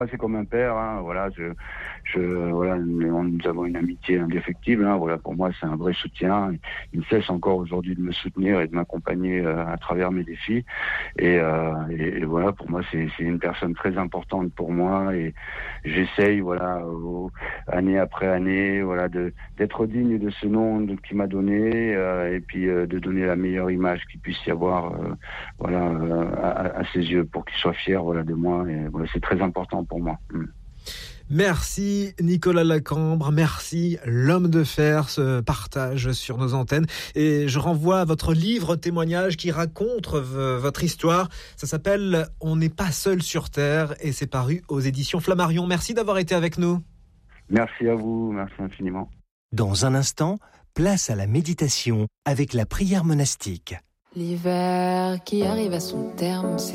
C'est comme un père, hein, voilà, voilà, nous avons une amitié indéfectible, hein, voilà, pour moi c'est un vrai soutien. Il ne cesse encore aujourd'hui de me soutenir et de m'accompagner à travers mes défis. Et voilà, pour moi c'est une personne très importante pour moi et j'essaye, voilà, année après année, voilà, d'être digne de ce nom qu'il m'a donné et puis de donner la meilleure image qu'il puisse y avoir, voilà, à ses yeux pour qu'il soit fier, voilà, de moi. Et voilà, c'est très important pour moi. Merci Nicolas Lacambre, merci l'homme de fer, ce partage sur nos antennes. Et je renvoie à votre livre témoignage qui raconte votre histoire. Ça s'appelle « On n'est pas seul sur Terre » et c'est paru aux éditions Flammarion. Merci d'avoir été avec nous. Merci à vous, merci infiniment. Dans un instant, place à la méditation avec la prière monastique. L'hiver qui arrive à son terme,